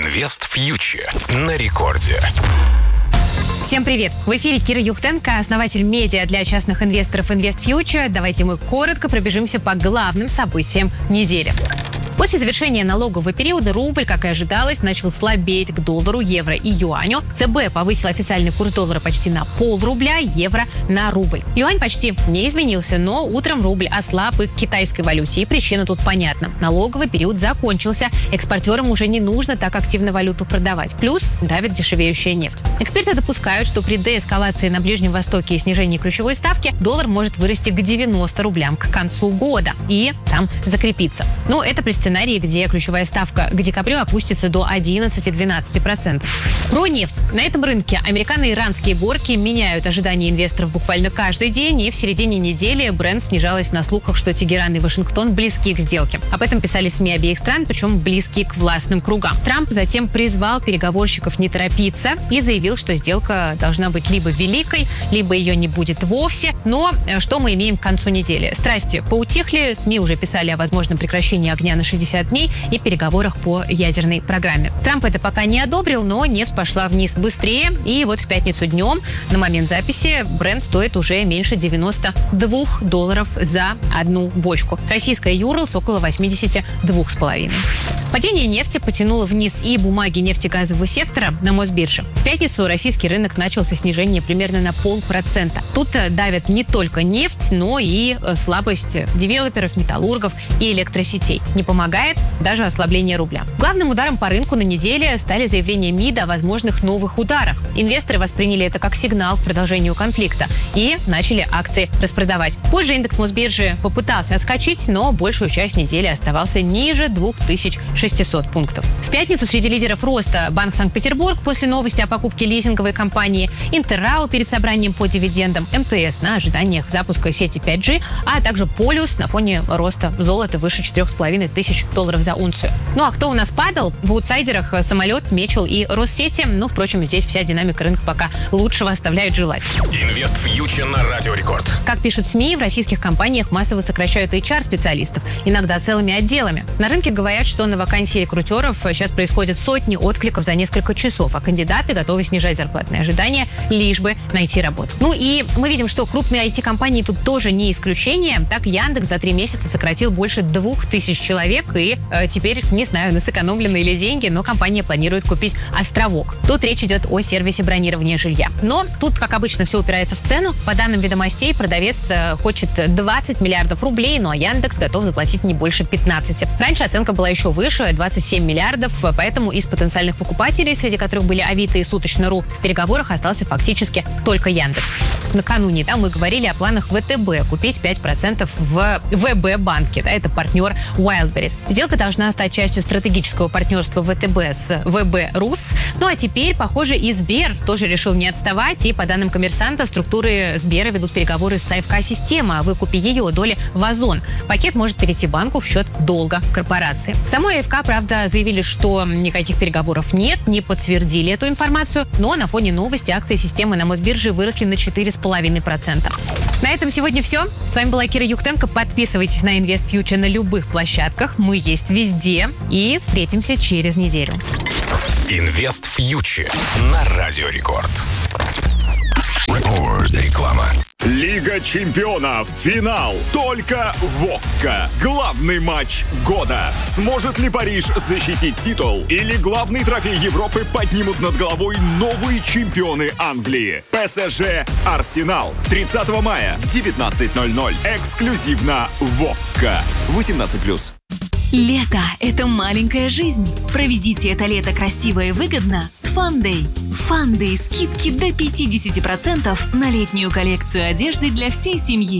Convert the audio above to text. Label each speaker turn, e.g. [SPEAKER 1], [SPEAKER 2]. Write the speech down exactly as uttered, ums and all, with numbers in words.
[SPEAKER 1] Инвест Фьючер на рекорде.
[SPEAKER 2] Всем привет! В эфире Кира Юхтенко, основатель медиа для частных инвесторов Инвест Фьючер. Давайте мы коротко пробежимся по главным событиям недели. После завершения налогового периода рубль, как и ожидалось, начал слабеть к доллару, евро и юаню. ЦБ повысил официальный курс доллара почти на полрубля, евро на рубль. Юань почти не изменился, но утром рубль ослаб и к китайской валюте. И причина тут понятна. Налоговый период закончился, экспортерам уже не нужно так активно валюту продавать. Плюс давит дешевеющая нефть. Эксперты допускают, что при деэскалации на Ближнем Востоке и снижении ключевой ставки доллар может вырасти к девяноста рублям к концу года и там закрепиться. Но это при сценарии, где ключевая ставка к декабрю опустится до одиннадцати-двенадцати процентов. Про нефть. На этом рынке американо-иранские горки меняют ожидания инвесторов буквально каждый день, и в середине недели Brent снижалась на слухах, что Тегеран и Вашингтон близки к сделке. Об этом писали СМИ обеих стран, причем близки к властным кругам. Трамп затем призвал переговорщиков не торопиться и заявил, что сделка должна быть либо великой, либо ее не будет вовсе. Но что мы имеем к концу недели? Страсти поутихли, СМИ уже писали о возможном прекращении огня на шестьдесят дней и переговорах по ядерной программе. Трамп это пока не одобрил, но нефть пошла вниз быстрее, и вот в пятницу днем, на момент записи, Brent стоит уже меньше девяноста двух долларов за одну бочку. Российская Юрлс около восьмидесяти двух с половиной. Падение нефти потянуло вниз и бумаги нефтегазового сектора на Мосбирже. В пятницу российский рынок начал со снижения примерно на полпроцента. Тут давят не только нефть, но и слабость девелоперов, металлургов и электросетей. Не помогает даже ослабление рубля. Главным ударом по рынку на неделе стали заявления МИДа о возможных новых ударах. Инвесторы восприняли это как сигнал к продолжению конфликта и начали акции распродавать. Позже индекс Мосбиржи попытался отскочить, но большую часть недели оставался ниже двух тысяч шестисот пунктов. В пятницу среди лидеров роста Банк Санкт-Петербург после новости о покупке лизинговой компании, Интеррау перед собранием по дивидендам, МТС на ожиданиях запуска сети пять джи, а также Полюс на фоне роста золота выше четырёх с половиной тысяч долларов за унцию. Ну а кто у нас падал? В аутсайдерах Самолет, Мечел и Россети. Ну, впрочем, здесь вся динамика рынка пока лучшего оставляет желать.
[SPEAKER 1] Инвест Фьючер на Радио Рекорд.
[SPEAKER 2] Как пишут СМИ, в российских компаниях массово сокращают эйч ар-специалистов, иногда целыми отделами. На рынке говорят, что на вакансии рекрутеров сейчас происходят сотни откликов за несколько часов, а кандидаты готовы снижать зарплатные ожидания, лишь бы найти работу. Ну и мы видим, что крупные ай ти-компании тут тоже не исключение. Так, Яндекс за три месяца сократил больше двух тысяч человек, и э, теперь, не знаю, на сэкономленные ли деньги, но компания планирует купить островок. Тут речь идет о сервисе бронирования жилья. Но тут, как обычно, все упирается в цену. По данным «Ведомостей», продавец э, хочет двадцать миллиардов рублей, ну а Яндекс готов заплатить не больше пятнадцати. Раньше оценка была еще выше, двадцать семь миллиардов, поэтому из потенциальных покупателей, среди которых были Авито и Суточно.ру, в переговорах остался фактически только Яндекс. Накануне там мы говорили о планах ВТБ купить пять процентов в ВБ-банке. Да, это партнер Wildberries. Сделка должна стать частью стратегического партнерства ВТБ с ВБ-Рус. Ну а теперь, похоже, и Сбер тоже решил не отставать. И по данным «Коммерсанта», структуры Сбера ведут переговоры с АФК-системой о выкупе ее доли в Озон. Пакет может перейти банку в счет долга корпорации. В самой АФК, правда, заявили, что никаких переговоров нет, не подтвердили эту информацию. Но на фоне новости акции системы на Мосбирже выросли на четыре с половиной процента. На этом сегодня все. С вами была Кира Юхтенко. Подписывайтесь на Инвест Фьючер на любых площадках. Мы есть везде. И встретимся через неделю.
[SPEAKER 1] Инвест Фьючер на Радио Рекорд. Реклама.
[SPEAKER 3] Лига чемпионов. Финал. Только в ОККО. Главный матч года. Сможет ли Париж защитить титул? Или главный трофей Европы поднимут над головой новые чемпионы Англии? ПСЖ Арсенал. тридцатого мая в девятнадцать ноль ноль. Эксклюзивно в ОККО. восемнадцать плюс.
[SPEAKER 4] Лето – это маленькая жизнь. Проведите это лето красиво и выгодно с Фандэй. Фандэй – скидки до пятидесяти процентов на летнюю коллекцию одежды для всей семьи.